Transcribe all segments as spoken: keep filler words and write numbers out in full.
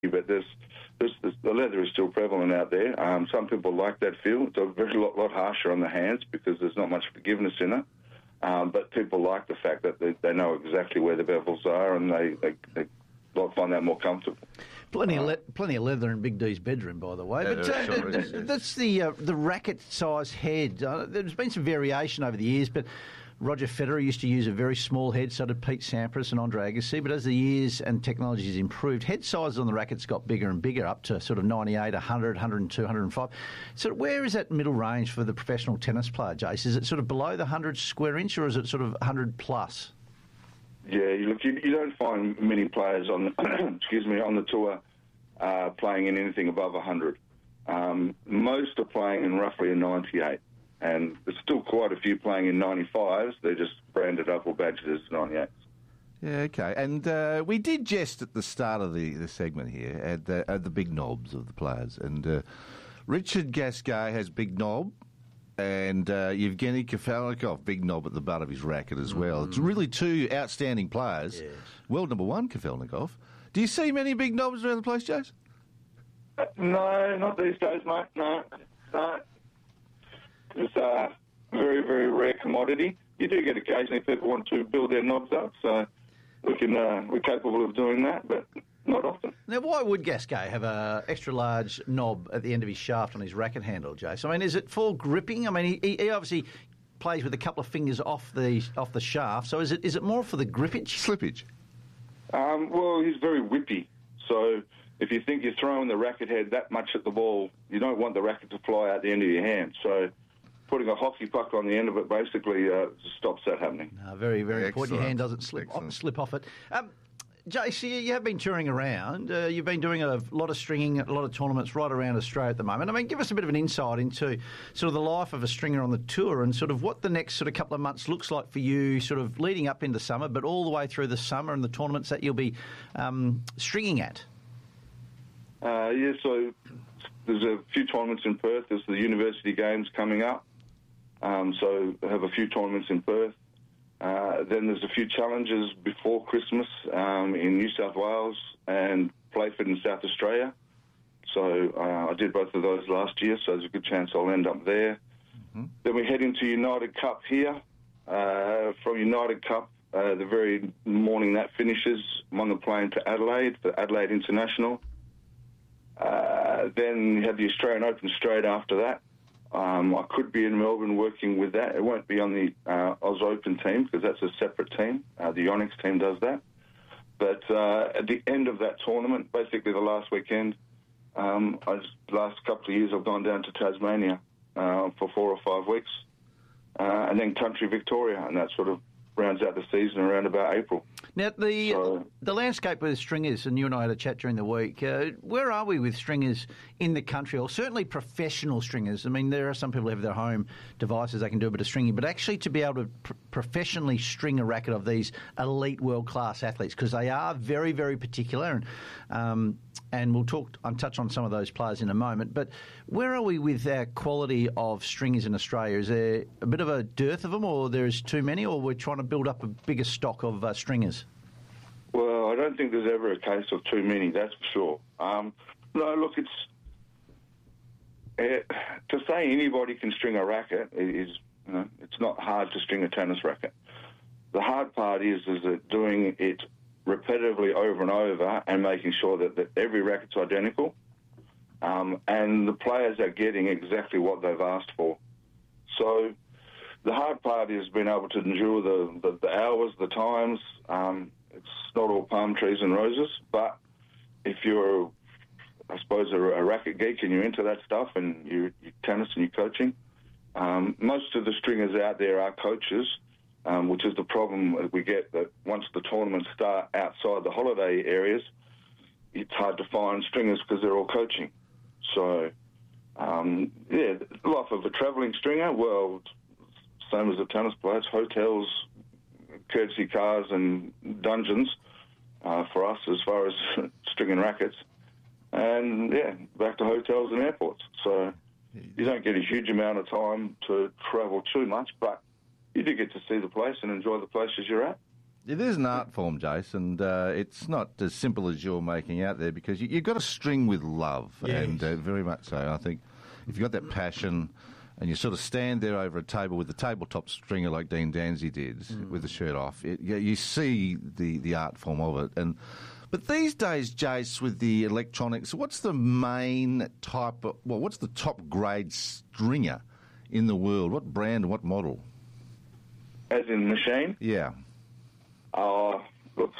but there's, there's, there's the leather is still prevalent out there. Um, some people like that feel. It's a very lot, lot harsher on the hands because there's not much forgiveness in it. Um, but people like the fact that they, they know exactly where the bevels are, and they, they, they find that more comfortable. Plenty of le- plenty of leather in Big D's bedroom, by the way. Yeah, but there uh, sure th- is, th- yes. that's the uh, the racket size head. Uh, there's been some variation over the years, but Roger Federer used to use a very small head, so did Pete Sampras and Andre Agassi. But as the years and technology has improved, head sizes on the rackets got bigger and bigger, up to sort of ninety-eight, one hundred, one oh two, one oh five. So where is that middle range for the professional tennis player, Jace? Is it sort of below the one hundred square inch, or is it sort of one hundred plus? Yeah, you look, you, you don't find many players on, excuse me, on the tour uh, playing in anything above one hundred. Um, most are playing in roughly a ninety-eight, and there's still quite a few playing in ninety-fives. They're just branded up or badged as ninety-eights. Yeah, okay. And uh, we did jest at the start of the, the segment here at the, at the big knobs of the players. And uh, Richard Gasquet has big knob, and uh, Yevgeny Kafelnikov, big knob at the butt of his racket as well. Mm. It's really two outstanding players. Yes. World number one, Kafelnikov. Do you see many big knobs around the place, Jace? Uh, no, not these days, mate. No, no. It's a very, very rare commodity. You do get occasionally people want to build their knobs up, so we can, uh, we're capable of doing that, but not often. Now, why would Gasquet have a extra large knob at the end of his shaft on his racket handle, Jace? I mean, is it for gripping? I mean, he, he obviously plays with a couple of fingers off the off the shaft, so is it is it more for the grippage? Slippage. Um, well, he's very whippy, so if you think you're throwing the racket head that much at the ball, you don't want the racket to fly out the end of your hand, so putting a hockey puck on the end of it basically uh, stops that happening. No, very, very important. Your hand doesn't slip off, Excellent. slip off it. Um, Jace, you you have been touring around. Uh, you've been doing a lot of stringing, a lot of tournaments right around Australia at the moment. I mean, give us a bit of an insight into sort of the life of a stringer on the tour and sort of what the next sort of couple of months looks like for you, sort of leading up into summer, but all the way through the summer and the tournaments that you'll be um, stringing at. Uh, yeah, so there's a few tournaments in Perth. There's the University Games coming up. Um, so I have a few tournaments in Perth. Uh, then there's a few challenges before Christmas um, in New South Wales and Playford in South Australia. So uh, I did both of those last year, so there's a good chance I'll end up there. Mm-hmm. Then we head into United Cup here. Uh, from United Cup, uh, the very morning that finishes, I'm on the plane to Adelaide for Adelaide International. Uh, then you have the Australian Open straight after that. Um, I could be in Melbourne working with that. It won't be on the uh, Oz Open team because that's a separate team. Uh, the Onyx team does that. But uh, at the end of that tournament, basically the last weekend, um, I just, the last couple of years I've gone down to Tasmania uh, for four or five weeks. Uh, and then country Victoria, and that sort of rounds out the season around about April. Now, the So- the landscape with stringers, and you and I had a chat during the week, uh, where are we with stringers in the country, or certainly professional stringers? I mean, there are some people who have their home devices, they can do a bit of stringing, but actually to be able to pr- professionally string a racket of these elite world-class athletes, because they are very, very particular, and, um, and we'll talk, I'll touch on some of those players in a moment, but where are we with our quality of stringers in Australia? Is there a bit of a dearth of them, or there's too many, or we're trying to build up a bigger stock of uh, stringers? Well, I don't think there's ever a case of too many, that's for sure. Um, no, look, it's uh, to say anybody can string a racket is, you know, it's not hard to string a tennis racket. The hard part is is that doing it repetitively over and over and making sure that, that every racket's identical, um, and the players are getting exactly what they've asked for. So the hard part is being able to endure the, the, the hours, the times. Um, it's not all palm trees and roses, but if you're, I suppose, a, a racket geek and you're into that stuff and you, you tennis and you're coaching, um, most of the stringers out there are coaches, um, which is the problem that we get, that once the tournaments start outside the holiday areas, it's hard to find stringers because they're all coaching. So, um, yeah, the life of a travelling stringer, well, same as a tennis player, it's hotels, courtesy cars and dungeons uh, for us as far as stringing rackets. And, yeah, back to hotels and airports. So you don't get a huge amount of time to travel too much, but you do get to see the place and enjoy the places you're at. It is an art form, Jace, and uh, it's not as simple as you're making out there because you, you've got to string with love, Yes. and uh, very much so. I think if you've got that passion and you sort of stand there over a table with the tabletop stringer like Dean Danzy did mm. with the shirt off, it, you, you see the, the art form of it. And But these days, Jace, with the electronics, what's the main type of, well, what's the top grade stringer in the world? What brand and what model? As in machine? Yeah. Uh, look,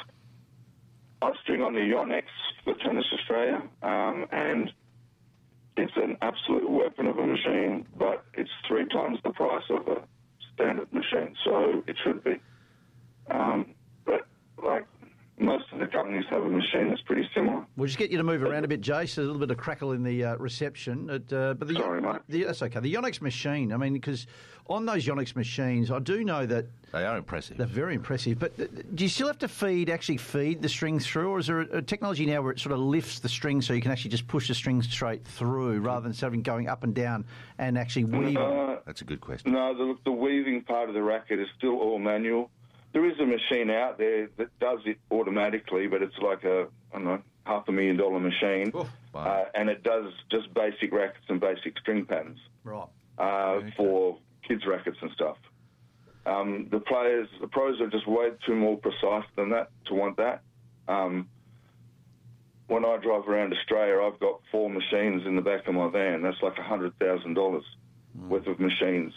I string on the Yonex for Tennis Australia, um, and it's an absolute weapon of a machine, but it's three times the price of a standard machine, so it should be. Um, but, like, most of the companies have a machine that's pretty similar. We'll just get you to move around a bit, Jace. There's a little bit of crackle in the uh, reception. It, uh, but the, Sorry, mate. The, that's okay. The Yonex machine, I mean, because on those Yonex machines, I do know that they are impressive. They're very impressive. But uh, do you still have to feed, actually feed the strings through, or is there a, a technology now where it sort of lifts the string so you can actually just push the strings straight through rather than sort of going up and down and actually weave? Uh, That's a good question. No, the, the weaving part of the racket is still all manual. There is a machine out there that does it automatically, but it's like a, I don't know, half a million dollar machine. Oh, wow. uh, and it does just basic rackets and basic string patterns. Right. Uh, Okay. For kids' rackets and stuff. Um, the players, the pros are just way too more precise than that to want that. Um, when I drive around Australia, I've got four machines in the back of my van. That's like one hundred thousand dollars mm. worth of machines.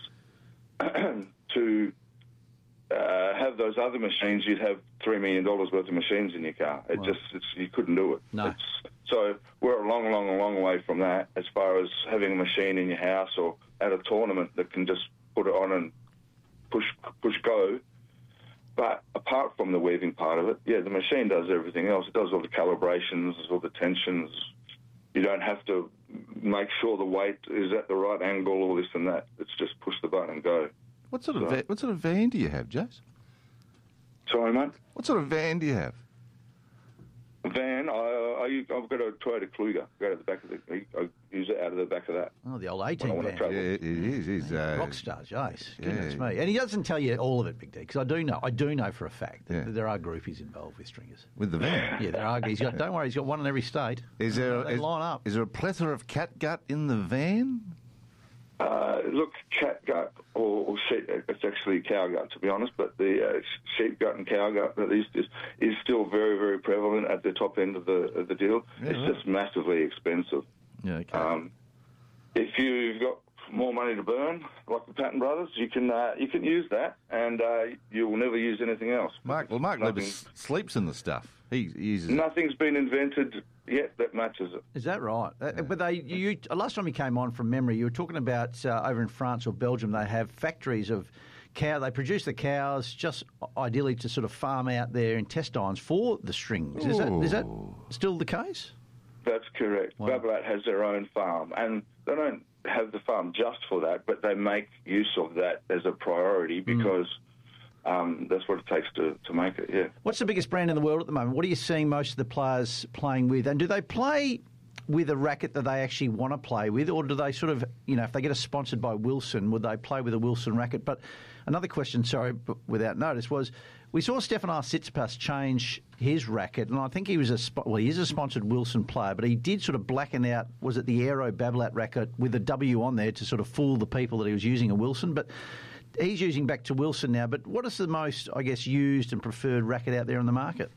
to uh, have those other machines, you'd have three million dollars worth of machines in your car. It Wow. just, it's, you couldn't do it. No. It's, so we're a long, long, long way from that as far as having a machine in your house or at a tournament that can just put it on and push push go. But apart from the weaving part of it, yeah, the machine does everything else. It does all the calibrations, all the tensions. You don't have to make sure the weight is at the right angle or this and that. It's just push the button and go. What sort of So- va- what sort of van do you have, Jace? Sorry, mate? What sort of van do you have? Van, I, I, I've got a Toyota Kluger. Go to the back of the, I use it out of the back of that. Oh, the old When I eighteen want to van. travel. Yeah, it is. He's, uh, Rockstar, Jace. Goodness yeah. me. And he doesn't tell you all of it, Big D, because I do know, I do know for a fact that Yeah. there are groupies involved with stringers. with the van. Yeah, there are. He's got. Don't worry, he's got one in every state. Is there They is, line up. is there a plethora of catgut in the van? Uh, look, catgut or, or sheep, it's actually cow gut to be honest, but the uh, sheep gut and cow gut at least is, is still very, very prevalent at the top end of the of the deal. Yeah, it's right. just massively expensive. Yeah, okay. Um, if you've got more money to burn, like the Patton brothers, you can uh, you can use that, and uh, you will never use anything else. Mark, well, Mark Nothing- Levis sleeps in the stuff. He uses it. Nothing's been invented yet that matches it. Is that right? Uh, But they, you, last time you came on from memory, you were talking about uh, over in France or Belgium, they have factories of cow. They produce the cows just ideally to sort of farm out their intestines for the strings. Is that is that Ooh. still the case? That's correct. Wow. Babolat has their own farm, and they don't have the farm just for that, but they make use of that as a priority because um, that's what it takes to, to make it, yeah. What's the biggest brand in the world at the moment? What are you seeing most of the players playing with? And do they play with a racket that they actually want to play with, or do they sort of, you know, if they get a sponsored by Wilson, would they play with a Wilson racket? But another question, sorry, but without notice, was we saw Stefanos Tsitsipas change his racket, and I think he was a spo- well, he is a sponsored Wilson player, but he did sort of blacken out, was it the Aero Babolat racket with a W on there to sort of fool the people that he was using a Wilson, but he's using back to Wilson now. But what is the most, I guess, used and preferred racket out there in the market?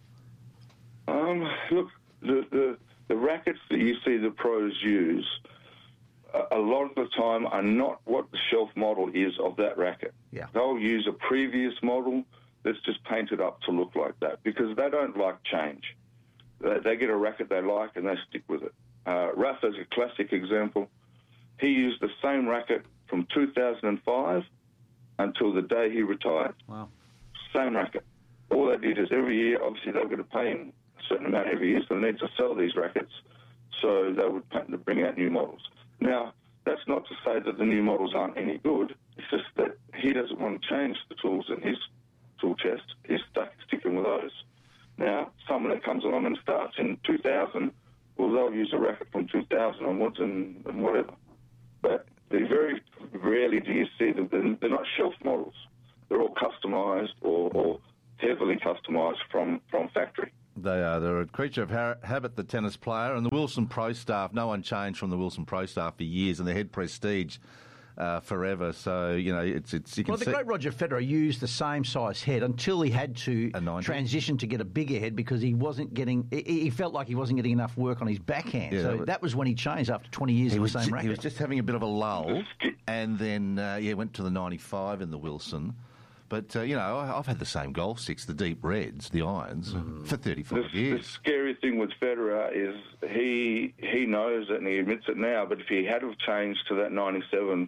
Um, look, the, the, the rackets that you see the pros use, a, a lot of the time are not what the shelf model is of that racket. Yeah. They'll use a previous model that's just painted up to look like that because they don't like change. They, they get a racket they like and they stick with it. Uh, Rafa's a classic example. He used the same racket from two thousand five until the day he retired. Wow. Same racket. All they did is every year, obviously they've got to pay him a certain amount every year, so they need to sell these rackets. So they would pay to bring out new models. Now, that's not to say that the new models aren't any good. It's just that he doesn't want to change the tools in his tool chest. He's stuck sticking with those. Now, someone that comes along and starts in two thousand, well, they'll use a racket from two thousand onwards and, and whatever. But they very rarely do you see them. They're, they're not shelf models. They're all customised or, or heavily customised from, from factory. They are. They're a creature of ha- habit, the tennis player, and the Wilson Pro staff. No one changed from the Wilson Pro staff for years, and they had prestige uh, forever. So, you know, it's... it's you can well, the see- great Roger Federer used the same size head until he had to transition to get a bigger head because he wasn't getting... He, he felt like he wasn't getting enough work on his backhand. Yeah, so but- that was when he changed after twenty years He of was, the same ju- racket. he was just having a bit of a lull, and then, uh, yeah, went to the ninety-five in the Wilson. But, uh, you know, I- I've had the same golf sticks, the deep reds, the irons, Mm. for thirty-five The, years. the scary thing with Federer is he he knows it and he admits it now, but if he had have changed to that ninety-seven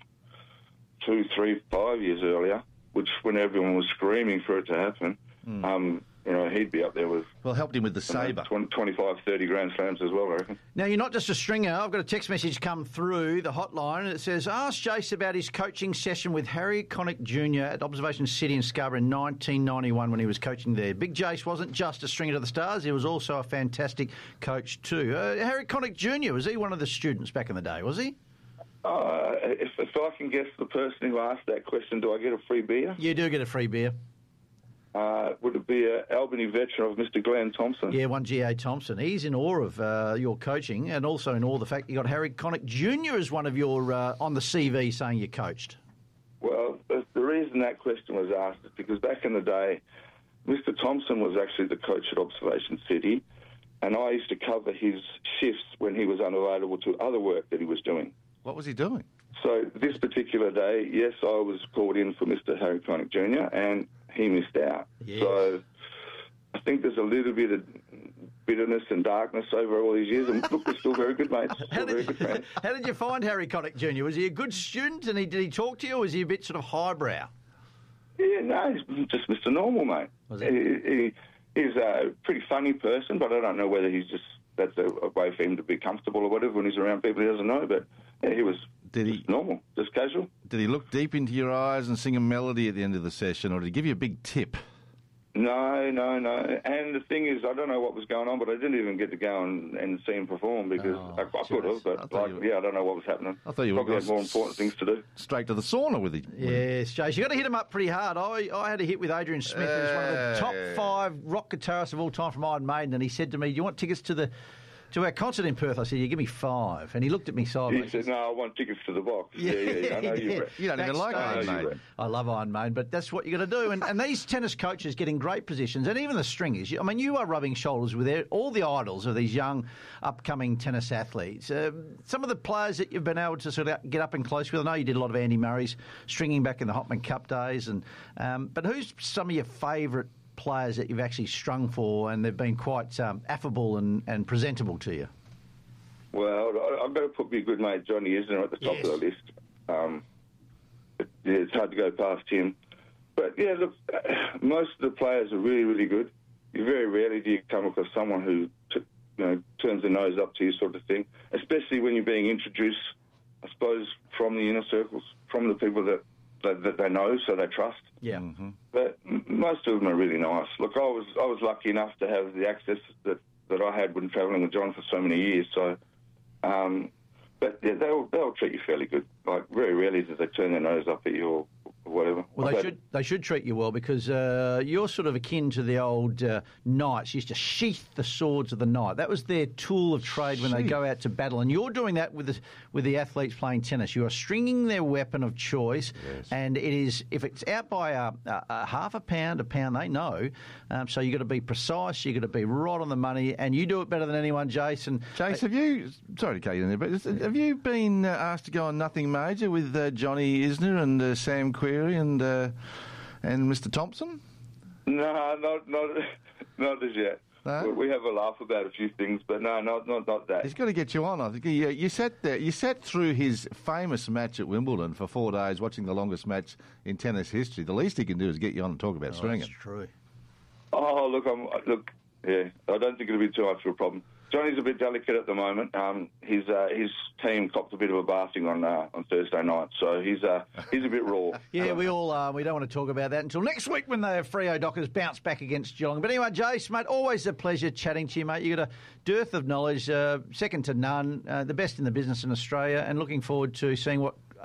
two, three, five years earlier, which when everyone was screaming for it to happen, mm. um, you know, he'd be up there with... Well, helped him with the sabre. twenty, twenty-five, thirty Grand Slams as well, I reckon. Now, you're not just a stringer. I've got a text message come through the hotline, and it says, ask Jace about his coaching session with Harry Connick Junior at Observation City in Scarborough in nineteen ninety-one when he was coaching there. Big Jace wasn't just a stringer to the stars, he was also a fantastic coach too. Uh, Harry Connick Junior, was he one of the students back in the day, was he? Uh, if, if I can guess the person who asked that question, do I get a free beer? You do get a free beer. Uh, would it be an Albany veteran of Mister Glenn Thompson? Yeah, one G A Thompson. He's in awe of uh, your coaching and also in awe of the fact you got Harry Connick Junior as one of your, uh, on the C V saying you coached. Well, the the reason that question was asked is because back in the day, Mister Thompson was actually the coach at Observation City, and I used to cover his shifts when he was unavailable to other work that he was doing. What was he doing? So this particular day, yes, I was called in for Mister Harry Connick Junior, and he missed out. Yes. So I think there's a little bit of bitterness and darkness over all these years. And look, we're still very good mates. How Still very did, good friends. how did you find Harry Connick Junior? Was he a good student and he, did he talk to you, or was he a bit sort of highbrow? Yeah, no, he's just Mister Normal, mate. Was he? He, he, he's a pretty funny person, but I don't know whether he's just, that's a, a way for him to be comfortable or whatever when he's around people he doesn't know. But yeah, he was Did he- just normal, just casual. Did he look deep into your eyes and sing a melody at the end of the session, or did he give you a big tip? No, no, no. And the thing is, I don't know what was going on, but I didn't even get to go and, and see him perform because Oh, I, I could have, jeez. I but thought like, you were- yeah, I don't know what was happening. I thought you were Probably had going more important things to do. Straight to the sauna with him. Yes, Jace, you got to hit him up pretty hard. I, I had a hit with Adrian Smith, who's one of the top Hey. five rock guitarists of all time from Iron Maiden, and he said to me, "Do you want tickets to the to our concert in Perth?" I said, "You give me five." And he looked at me He sideways. said, no, I want tickets to the box. Yeah, yeah, yeah. I know you, Brett. You don't even like Backstage. Iron I know you, Maiden. Brett. I love Iron Maiden, but that's what you got to do. And, and these tennis coaches get in great positions, and even the stringers. I mean, you are rubbing shoulders with all the idols of these young, upcoming tennis athletes. Uh, some of the players that you've been able to sort of get up and close with. I know you did a lot of Andy Murray's stringing back in the Hopman Cup days, and um, but who's some of your favourite players that you've actually strung for, and they've been quite um, affable and, and presentable to you? Well, I- I've got to put my good mate Johnny Isner at the top Yes. of the list. Um, it, yeah, it's hard to go past him. But, yeah, look, most of the players are really, really good. You very rarely do you come across someone who t- you know, turns their nose up to you sort of thing, especially when you're being introduced, I suppose, from the inner circles, from the people that, that, that they know, so they trust. Yeah. Mm-hmm. But m- most of them are really nice. Look, I was I was lucky enough to have the access that, that I had when travelling with John for so many years. So, um, but yeah, they'll they'll treat you fairly good. Like very rarely do they turn their nose up at you or, or whatever. Well, I've they had- should they should treat you well because uh, you're sort of akin to the old uh, knights used to sheath the swords of the knight. That was their tool of trade when they Sheath. go out to battle, and you're doing that with the, with the athletes playing tennis. You are stringing their weapon of choice, Yes. and it is if it's out by a, a, a half a pound, a pound, they know. Um, so you've got to be precise, you've got to be right on the money, and you do it better than anyone, Jason. Jace, have you, sorry to cut you in there, but have you been uh, asked to go on Nothing Major with uh, Johnny Isner and uh, Sam Query and uh, and Mister Thompson? No, not not not as yet. No? We we have a laugh about a few things, but no, not not not that. He's got to get you on. I think you, you sat there. You sat through his famous match at Wimbledon for four days, watching the longest match in tennis history. The least he can do is get you on and talk about Oh, stringing. that's true. Oh, look, I'm look. Yeah, I don't think it'll be too much of a problem. Johnny's a bit delicate at the moment. Um, his uh, his team copped a bit of a bathing on uh, on Thursday night, so he's uh, he's a bit raw. Yeah, we all are. We don't want to talk about that until next week when the Freo Dockers bounce back against Geelong. But anyway, Jace, mate, always a pleasure chatting to you, mate. You've got a dearth of knowledge, uh, second to none, uh, the best in the business in Australia, and looking forward to seeing what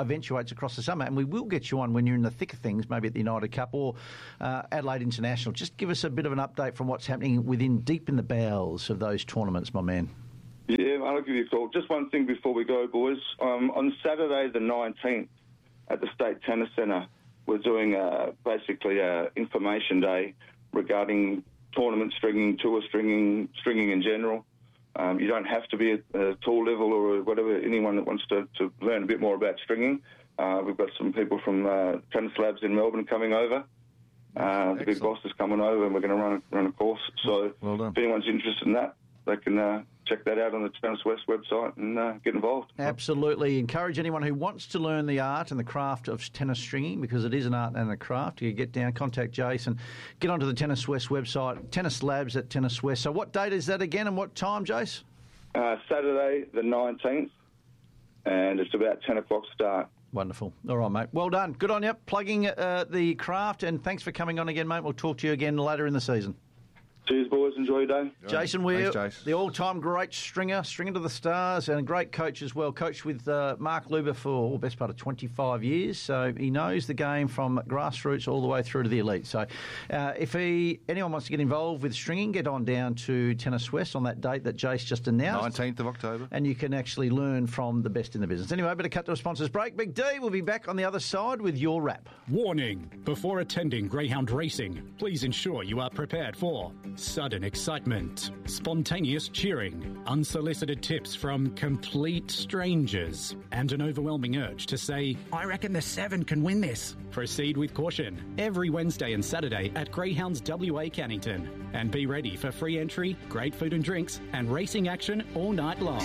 eventuates across the summer. And we will get you on when you're in the thick of things, maybe at the United Cup or uh, Adelaide International. Just give us a bit of an update from what's happening within deep in the bowels of those tournaments, my man. Yeah, I'll give you a call. Just one thing before we go, boys. Um, on Saturday the nineteenth at the State Tennis Centre, we're doing uh, basically an information day regarding tournament stringing, tour stringing, stringing in general. Um, you don't have to be at a tour level or whatever, anyone that wants to, to learn a bit more about stringing. Uh, we've got some people from uh, Tennis Labs in Melbourne coming over. Uh, the big boss is coming over and we're going to run a, run a course. So well done. If anyone's interested in that, they can uh, check that out on the Tennis West website and uh, get involved. Absolutely. Encourage anyone who wants to learn the art and the craft of tennis stringing, because it is an art and a craft. You get down, contact Jason, get onto the Tennis West website, Tennis Labs at Tennis West. So what date is that again and what time, Jace? Uh, Saturday the nineteenth, and it's about ten o'clock start. Wonderful. All right, mate. Well done. Good on you. Plugging uh, the craft, and thanks for coming on again, mate. We'll talk to you again later in the season. Cheers, boys. Enjoy your day. Jason Weir, Thanks, Jace. the all-time great stringer, stringer to the stars, and a great coach as well. Coached with uh, Mark Luber for the best part of twenty-five years, so he knows the game from grassroots all the way through to the elite. So uh, if he anyone wants to get involved with stringing, get on down to Tennis West on that date that Jace just announced. nineteenth of October. And you can actually learn from the best in the business. Anyway, better cut to a sponsors break. Big D will be back on the other side with your wrap. Warning! Before attending Greyhound racing, please ensure you are prepared for sudden excitement, spontaneous cheering, unsolicited tips from complete strangers, and an overwhelming urge to say, I reckon the seven can win this. Proceed with caution every Wednesday and Saturday at Greyhounds W A Cannington. And be ready for free entry, great food and drinks, and racing action all night long.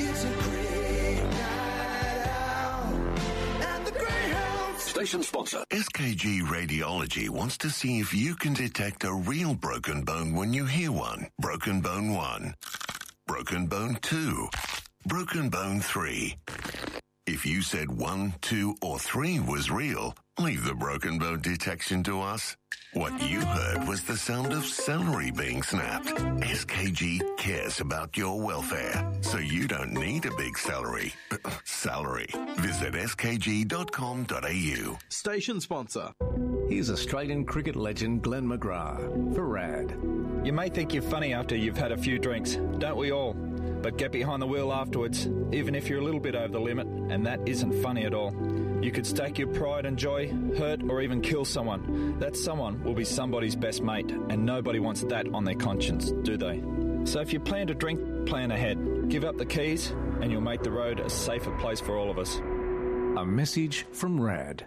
Station sponsor. S K G Radiology wants to see if you can detect a real broken bone when you hear one. Broken bone one. Broken bone two. Broken bone three. If you said one, two, or three was real, leave the broken bone detection to us. What you heard was the sound of celery being snapped. S K G cares about your welfare, so you don't need a big celery. Salary. Visit s k g dot com dot a u. Station sponsor. Here's Australian cricket legend Glenn McGrath for R A D. You may think you're funny after you've had a few drinks, don't we all? But get behind the wheel afterwards, even if you're a little bit over the limit, and that isn't funny at all. You could stake your pride and joy, hurt or even kill someone. That someone will be somebody's best mate, and nobody wants that on their conscience, do they? So if you plan to drink, plan ahead. Give up the keys, and you'll make the road a safer place for all of us. A message from R A D.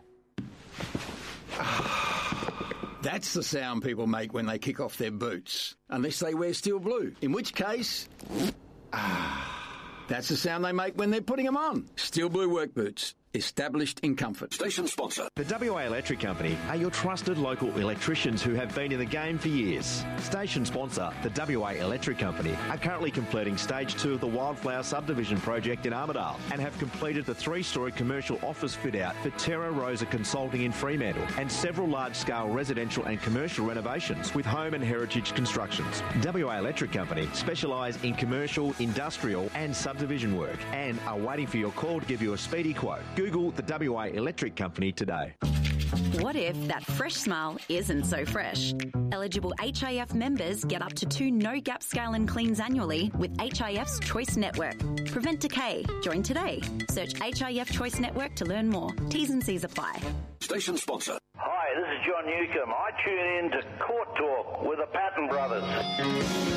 That's the sound people make when they kick off their boots, unless they wear steel blue, in which case... That's the sound they make when they're putting them on. Steel blue work boots. Established in comfort. Station sponsor. The W A Electric Company are your trusted local electricians who have been in the game for years. Station sponsor, the W A Electric Company, are currently completing stage two of the Wildflower Subdivision project in Armidale and have completed the three-storey commercial office fit-out for Terra Rosa Consulting in Fremantle and several large-scale residential and commercial renovations with home and heritage constructions. W A Electric Company specialise in commercial, industrial and subdivision work and are waiting for your call to give you a speedy quote. Google the W A Electric Company today. What if that fresh smile isn't so fresh? Eligible H I F members get up to two no-gap scale and cleans annually with H I F's Choice Network. Prevent decay. Join today. Search H I F Choice Network to learn more. T's and C's apply. Station sponsor. Hi, this is John Newcomb. I tune in to Court Talk with the Patton Brothers.